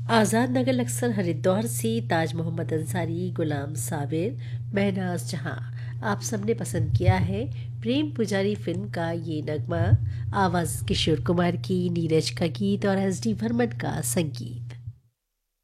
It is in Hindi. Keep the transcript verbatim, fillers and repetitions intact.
आज़ाद नगर अक्सर हरिद्वार से ताज मोहम्मद अंसारी, गुलाम साबिर, महनाज जहां आप सबने पसंद किया है प्रेम पुजारी फिल्म का ये नगमा। आवाज़ किशोर कुमार की, नीरज का गीत और एस डी बर्मन का संगीत।